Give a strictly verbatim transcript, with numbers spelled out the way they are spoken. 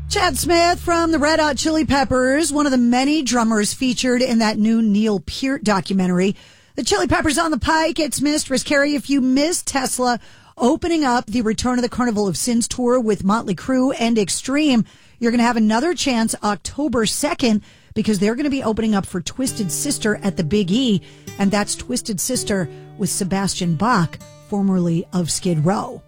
Chad Smith from the Red Hot Chili Peppers, one of the many drummers featured in that new Neil Peart documentary. The Chili Peppers on the Pike. It's Mistress Carrie. If you missed Tesla opening up the Return of the Carnival of Sins tour with Motley Crue and Extreme, you're going to have another chance October second because they're going to be opening up for Twisted Sister at the Big E, and that's Twisted Sister with Sebastian Bach, formerly of Skid Row.